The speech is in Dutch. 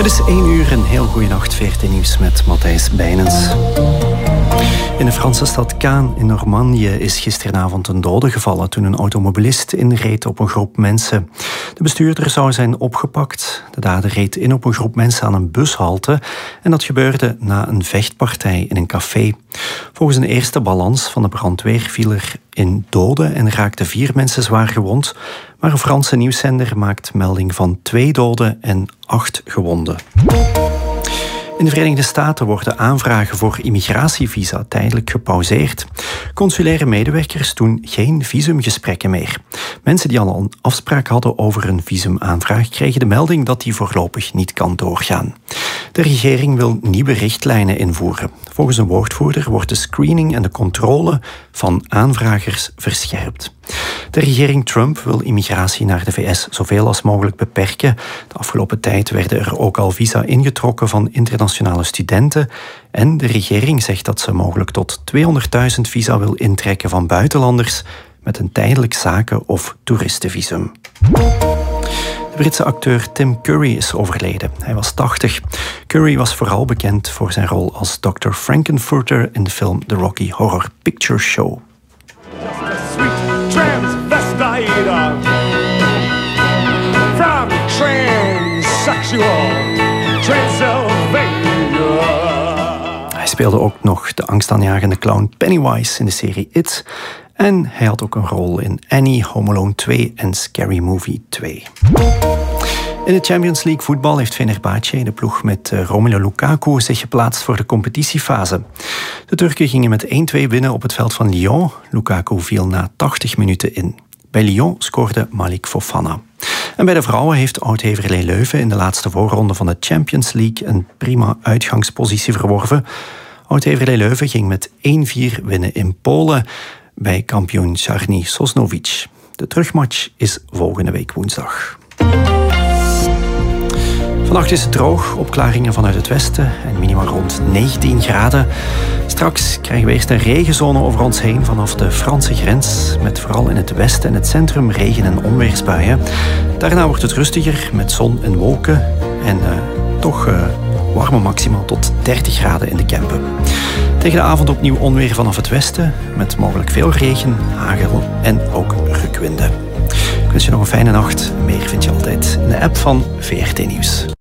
is 1 uur, een heel goede nacht. VRT Nieuws met Matthijs Bijnens. In de Franse stad Caen in Normandië is gisteravond een dode gevallen toen een automobilist inreed op een groep mensen. De bestuurder zou zijn opgepakt. De dader reed in op een groep mensen aan een bushalte en dat gebeurde na een vechtpartij in een café. Volgens een eerste balans van de brandweer viel er in doden en raakten 4 mensen zwaar gewond, maar een Franse nieuwszender maakt melding van 2 doden en 8 gewonden. In de Verenigde Staten worden aanvragen voor immigratievisa tijdelijk gepauzeerd. Consulaire medewerkers doen geen visumgesprekken meer. Mensen die al een afspraak hadden over een visumaanvraag kregen de melding dat die voorlopig niet kan doorgaan. De regering wil nieuwe richtlijnen invoeren. Volgens een woordvoerder wordt de screening en de controle van aanvragers verscherpt. De regering Trump wil immigratie naar de VS zoveel als mogelijk beperken. De afgelopen tijd werden er ook al visa ingetrokken van internationale studenten. En de regering zegt dat ze mogelijk tot 200.000 visa wil intrekken van buitenlanders met een tijdelijk zaken- of toeristenvisum. De Britse acteur Tim Curry is overleden. Hij was 80. Curry was vooral bekend voor zijn rol als Dr. Frankenfurter in de film The Rocky Horror Picture Show. From transsexual Transylvania. Hij speelde ook nog de angstaanjagende clown Pennywise in de serie It. En hij had ook een rol in Annie, Home Alone 2 en Scary Movie 2. In de Champions League voetbal heeft Fenerbahce, de ploeg met Romelu Lukaku, zich geplaatst voor de competitiefase. De Turken gingen met 1-2 winnen op het veld van Lyon. Lukaku viel na 80 minuten in. Bij Lyon scoorde Malik Fofana. En bij de vrouwen heeft Oud-Heverlee Leuven in de laatste voorronde van de Champions League een prima uitgangspositie verworven. Oud-Heverlee Leuven ging met 1-4 winnen in Polen bij kampioen Czarny Sosnowiec. De terugmatch is volgende week woensdag. Vannacht is het droog, opklaringen vanuit het westen en minima rond 19 graden. Straks krijgen we eerst een regenzone over ons heen vanaf de Franse grens, met vooral in het westen en het centrum regen- en onweersbuien. Daarna wordt het rustiger met zon en wolken en toch warme maxima tot 30 graden in de Kempen. Tegen de avond opnieuw onweer vanaf het westen, met mogelijk veel regen, hagel en ook rukwinden. Ik wens je nog een fijne nacht. Meer vind je altijd in de app van VRT Nieuws.